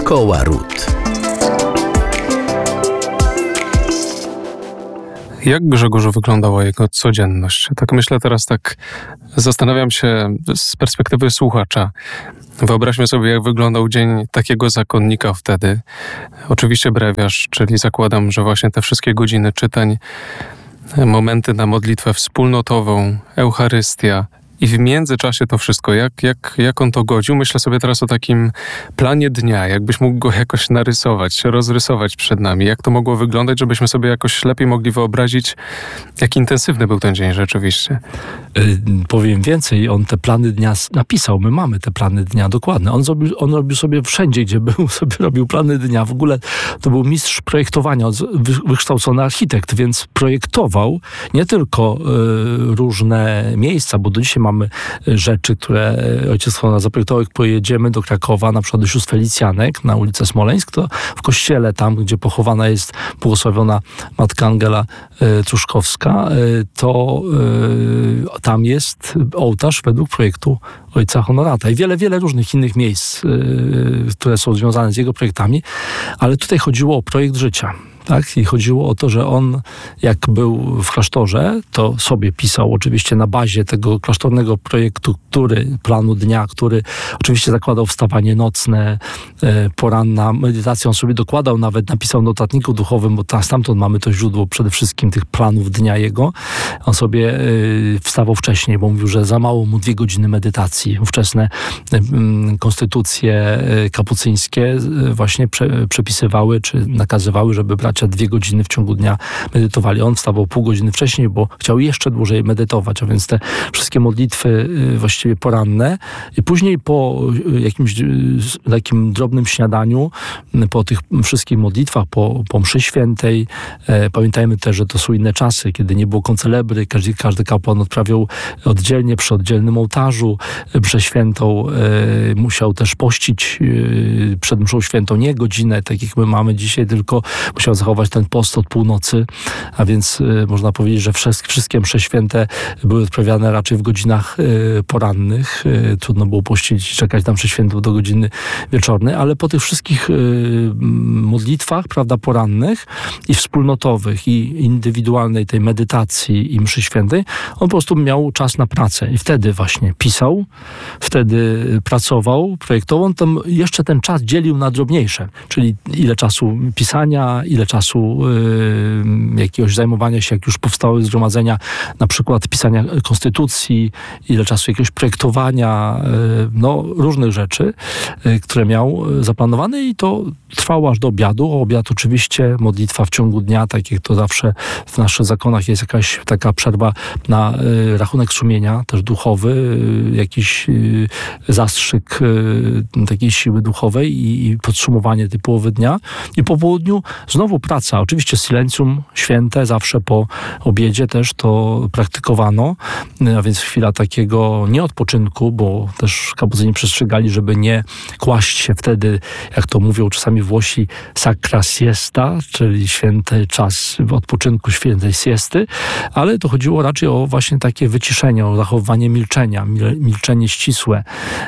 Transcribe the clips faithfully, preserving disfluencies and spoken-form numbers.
Szkoła Ród. Jak, Grzegorzu, wyglądała jego codzienność? Tak myślę teraz, tak zastanawiam się z perspektywy słuchacza. Wyobraźmy sobie, jak wyglądał dzień takiego zakonnika wtedy. Oczywiście brewiarz, czyli zakładam, że właśnie te wszystkie godziny czytań, momenty na modlitwę wspólnotową, Eucharystia i w międzyczasie to wszystko. Jak, jak, jak on to godził? Myślę sobie teraz o takim planie dnia. Jakbyś mógł go jakoś narysować, rozrysować przed nami. Jak to mogło wyglądać, żebyśmy sobie jakoś lepiej mogli wyobrazić, jak intensywny był ten dzień rzeczywiście. Yy, powiem więcej, on te plany dnia napisał. My mamy te plany dnia dokładne. On, zrobił, on robił sobie wszędzie, gdzie był, sobie robił plany dnia. W ogóle to był mistrz projektowania, wykształcony architekt, więc projektował nie tylko yy, różne miejsca, bo do dzisiaj mamy rzeczy, które ojciec Honora zaprojektował. Jak pojedziemy do Krakowa, na przykład do sióstr Felicjanek na ulicę Smoleńsk, to w kościele tam, gdzie pochowana jest błogosławiona Matka Angela y, Truszkowska, y, to y, tam jest ołtarz według projektu ojca Honorata i wiele, wiele różnych innych miejsc, y, które są związane z jego projektami, ale tutaj chodziło o projekt życia. Tak? I chodziło o to, że on, jak był w klasztorze, to sobie pisał oczywiście na bazie tego klasztornego projektu, który, planu dnia, który oczywiście zakładał wstawanie nocne, e, poranna medytacja. On sobie dokładał, nawet napisał w notatniku duchowym, bo ta, stamtąd mamy to źródło przede wszystkim tych planów dnia jego. On sobie e, wstawał wcześniej, bo mówił, że za mało mu dwie godziny medytacji. Ówczesne e, konstytucje e, kapucyńskie e, właśnie prze, przepisywały, czy nakazywały, żeby brać dwie godziny w ciągu dnia medytowali. On wstawał pół godziny wcześniej, bo chciał jeszcze dłużej medytować, a więc te wszystkie modlitwy właściwie poranne. I później po jakimś takim drobnym śniadaniu, po tych wszystkich modlitwach, po, po mszy świętej, e, pamiętajmy też, że to są inne czasy, kiedy nie było koncelebry, każdy, każdy kapłan odprawiał oddzielnie przy oddzielnym ołtarzu mszę świętą. E, musiał też pościć e, przed mszą świętą nie godzinę, tak jak my mamy dzisiaj, tylko musiał zachować ten post od północy, a więc y, można powiedzieć, że wszystkie, wszystkie msze święte były odprawiane raczej w godzinach y, porannych. Y, trudno było pościć i czekać na mszę świętą do godziny wieczornej, ale po tych wszystkich y, modlitwach, prawda, porannych i wspólnotowych i indywidualnej tej medytacji i mszy świętej, on po prostu miał czas na pracę i wtedy właśnie pisał, wtedy pracował, projektował. On tam jeszcze ten czas dzielił na drobniejsze, czyli ile czasu pisania, ile czasu y, jakiegoś zajmowania się, jak już powstały zgromadzenia, na przykład pisania konstytucji, ile czasu jakiegoś projektowania, y, no różnych rzeczy, y, które miał zaplanowane i to trwało aż do obiadu. Obiad oczywiście, modlitwa w ciągu dnia, tak jak to zawsze w naszych zakonach jest jakaś taka przerwa na y, rachunek sumienia, też duchowy, y, jakiś y, zastrzyk y, takiej siły duchowej i, i podsumowanie tej połowy dnia. I po południu znowu praca. Oczywiście silencjum święte, zawsze po obiedzie też to praktykowano, a więc chwila takiego nieodpoczynku, bo też kapucyni przestrzegali, żeby nie kłaść się wtedy, jak to mówią czasami Włosi, sacra siesta, czyli święty czas odpoczynku, świętej siesty, ale to chodziło raczej o właśnie takie wyciszenie, o zachowanie milczenia, milczenie ścisłe.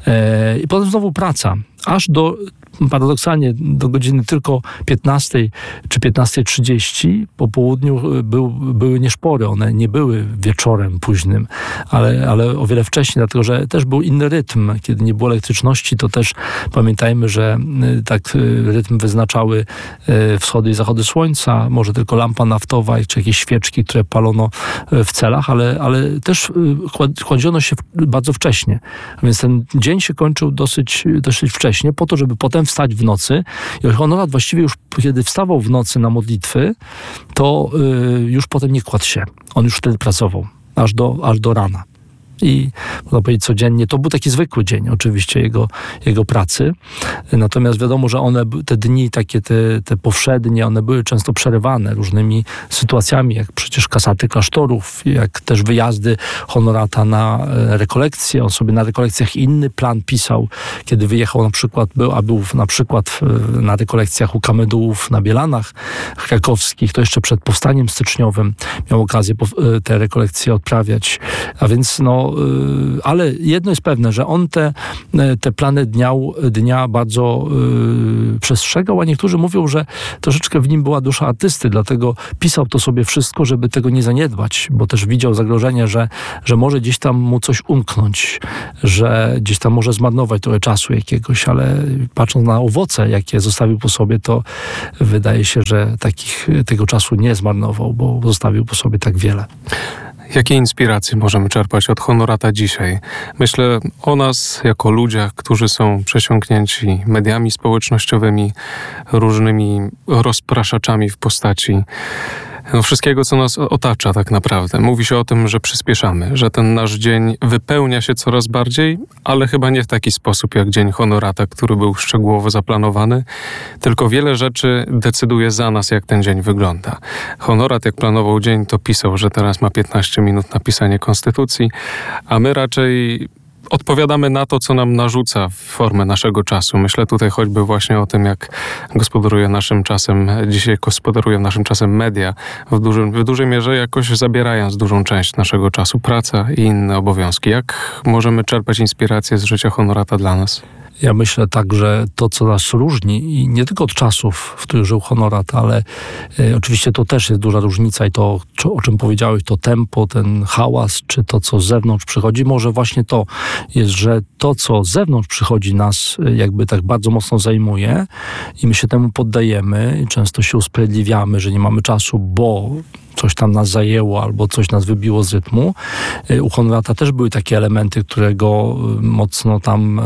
I potem znowu praca, aż do paradoksalnie do godziny tylko piętnastej czy piętnasta trzydzieści po południu był, były nieszpory. One nie były wieczorem późnym, ale, ale o wiele wcześniej, dlatego że też był inny rytm. Kiedy nie było elektryczności, to też pamiętajmy, że tak rytm wyznaczały wschody i zachody słońca, może tylko lampa naftowa czy jakieś świeczki, które palono w celach, ale, ale też kładziono się bardzo wcześnie. A więc ten dzień się kończył dosyć, dosyć wcześnie, po to, żeby potem wstać w nocy. I Honorat właściwie już, kiedy wstawał w nocy na modlitwy, to y, już potem nie kładł się. On już wtedy pracował, aż do, aż do rana. I można powiedzieć codziennie, to był taki zwykły dzień oczywiście jego, jego pracy. Natomiast wiadomo, że one, te dni takie te, te powszednie, one były często przerywane różnymi sytuacjami, jak przecież kasaty klasztorów, jak też wyjazdy Honorata na rekolekcje. On sobie na rekolekcjach inny plan pisał, kiedy wyjechał na przykład, był, a był na przykład na rekolekcjach u Kamedułów na Bielanach krakowskich, to jeszcze przed powstaniem styczniowym miał okazję te rekolekcje odprawiać. A więc no to, yy, ale jedno jest pewne, że on te, te plany dnia, dnia bardzo yy, przestrzegał, a niektórzy mówią, że troszeczkę w nim była dusza artysty, dlatego pisał to sobie wszystko, żeby tego nie zaniedbać, bo też widział zagrożenie, że, że może gdzieś tam mu coś umknąć, że gdzieś tam może zmarnować trochę czasu jakiegoś, ale patrząc na owoce, jakie zostawił po sobie, to wydaje się, że takich, tego czasu nie zmarnował, bo zostawił po sobie tak wiele. Jakie inspiracje możemy czerpać od Honorata dzisiaj? Myślę o nas jako ludziach, którzy są przesiąknięci mediami społecznościowymi, różnymi rozpraszaczami w postaci no wszystkiego, co nas otacza tak naprawdę. Mówi się o tym, że przyspieszamy, że ten nasz dzień wypełnia się coraz bardziej, ale chyba nie w taki sposób jak dzień Honorata, który był szczegółowo zaplanowany, tylko wiele rzeczy decyduje za nas, jak ten dzień wygląda. Honorat, jak planował dzień, to pisał, że teraz ma piętnaście minut na pisanie konstytucji, a my raczej odpowiadamy na to, co nam narzuca w formę naszego czasu. Myślę tutaj choćby właśnie o tym, jak gospodaruje naszym czasem, dzisiaj gospodarują naszym czasem media, w, dużym, w dużej mierze jakoś zabierając dużą część naszego czasu, praca i inne obowiązki. Jak możemy czerpać inspirację z życia Honorata dla nas? Ja myślę tak, że to, co nas różni, i nie tylko od czasów, w których żył Honorat, ale e, oczywiście to też jest duża różnica i to, co, o czym powiedziałeś, to tempo, ten hałas, czy to, co z zewnątrz przychodzi, może właśnie to jest, że to, co z zewnątrz przychodzi, nas e, jakby tak bardzo mocno zajmuje i my się temu poddajemy i często się usprawiedliwiamy, że nie mamy czasu, bo coś tam nas zajęło albo coś nas wybiło z rytmu. U Honorata też były takie elementy, które go mocno tam,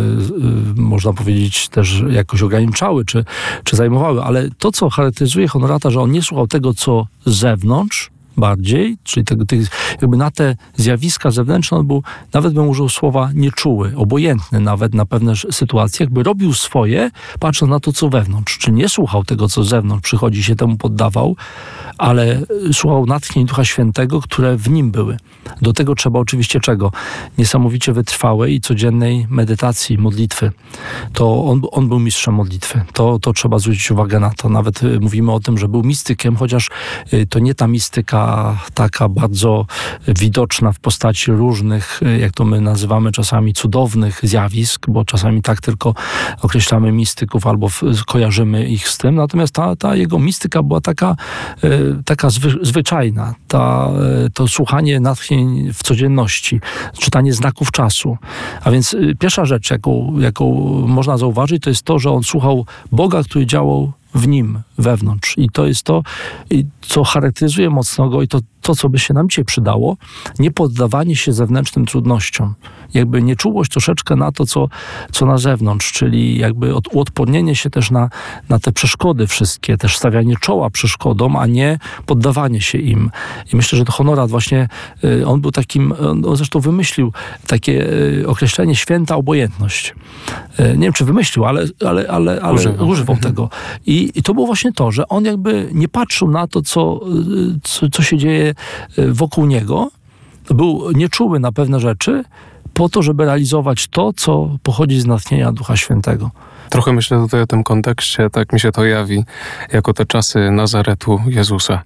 można powiedzieć, też jakoś ograniczały czy, czy zajmowały, ale to, co charakteryzuje Honorata, że on nie słuchał tego, co z zewnątrz, bardziej, czyli tego, tych, jakby na te zjawiska zewnętrzne on był, nawet bym użył słowa nieczuły, obojętny nawet na pewne sytuacje, jakby robił swoje, patrząc na to, co wewnątrz. Czy nie słuchał tego, co z zewnątrz przychodzi, się temu poddawał, ale słuchał natchnień Ducha Świętego, które w nim były. Do tego trzeba oczywiście czego? Niesamowicie wytrwałej i codziennej medytacji, modlitwy. To on, on był mistrzem modlitwy. To, to trzeba zwrócić uwagę na to. Nawet mówimy o tym, że był mistykiem, chociaż to nie ta mistyka taka bardzo widoczna w postaci różnych, jak to my nazywamy czasami cudownych zjawisk, bo czasami tak tylko określamy mistyków albo w, kojarzymy ich z tym. Natomiast ta, ta jego mistyka była taka, taka zwy, zwyczajna. Ta, to słuchanie natchnień w codzienności, czytanie znaków czasu. A więc pierwsza rzecz, jaką, jaką można zauważyć, to jest to, że on słuchał Boga, który działał w nim, wewnątrz. I to jest to, co charakteryzuje mocno go i to, to, co by się nam dzisiaj przydało, nie poddawanie się zewnętrznym trudnościom. Jakby nieczułość troszeczkę na to, co, co na zewnątrz, czyli jakby od, uodpornienie się też na, na te przeszkody wszystkie, też stawianie czoła przeszkodom, a nie poddawanie się im. I myślę, że to Honorat właśnie, on był takim, on zresztą wymyślił takie określenie święta obojętność. Nie wiem, czy wymyślił, ale, ale, ale, ale używał, używał tego. I, I to było właśnie to, że on jakby nie patrzył na to, co, co, co się dzieje wokół niego, był nieczuły na pewne rzeczy, po to, żeby realizować to, co pochodzi z natchnienia Ducha Świętego. Trochę myślę tutaj o tym kontekście, tak mi się to jawi, jako te czasy Nazaretu Jezusa.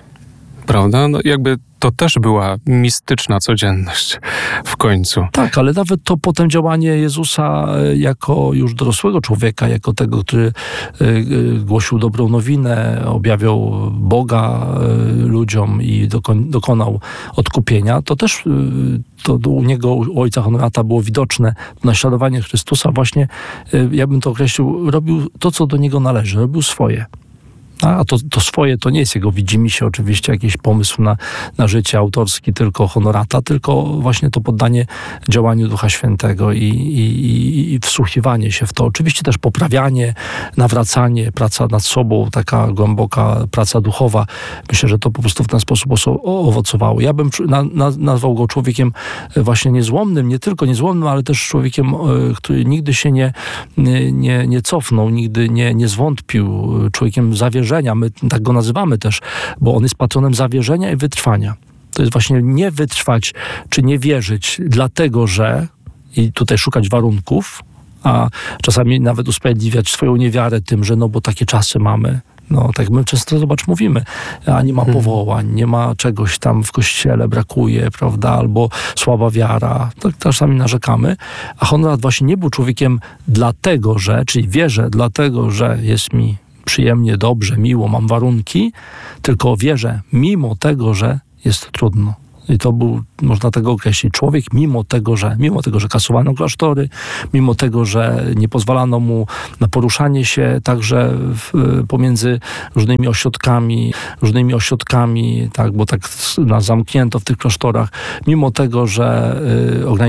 Prawda? No jakby to też była mistyczna codzienność w końcu. Tak, ale nawet to potem działanie Jezusa jako już dorosłego człowieka, jako tego, który głosił dobrą nowinę, objawiał Boga ludziom i dokonał odkupienia, to też to u niego, u ojca Honorata było widoczne naśladowanie Chrystusa. Właśnie, ja bym to określił, robił to, co do niego należy, robił swoje. A to, to swoje to nie jest jego widzimisię, oczywiście jakiś pomysł na, na życie autorski tylko Honorata, tylko właśnie to poddanie działaniu Ducha Świętego i, i, i wsłuchiwanie się w to. Oczywiście też poprawianie, nawracanie, praca nad sobą, taka głęboka praca duchowa. Myślę, że to po prostu w ten sposób owocowało. Ja bym na, na, nazwał go człowiekiem właśnie niezłomnym, nie tylko niezłomnym, ale też człowiekiem, który nigdy się nie, nie, nie cofnął, nigdy nie, nie zwątpił, człowiekiem zawierzenia. My tak go nazywamy też, bo on jest patronem zawierzenia i wytrwania. To jest właśnie nie wytrwać, czy nie wierzyć, dlatego że, i tutaj szukać warunków, a czasami nawet usprawiedliwiać swoją niewiarę tym, że no bo takie czasy mamy, No, tak my często, zobacz, mówimy, a nie ma powołań, nie ma czegoś tam w kościele, brakuje, prawda, albo słaba wiara, tak czasami narzekamy, a Konrad właśnie nie był człowiekiem dlatego, że, czyli wierzę dlatego, że jest mi przyjemnie, dobrze, miło, mam warunki, tylko wierzę mimo tego, że jest trudno. I to był, można tego określić, człowiek mimo tego, że mimo tego, że kasowano klasztory, mimo tego, że nie pozwalano mu na poruszanie się także w, pomiędzy różnymi ośrodkami, różnymi ośrodkami, tak, bo tak nas zamknięto w tych klasztorach, mimo tego, że y,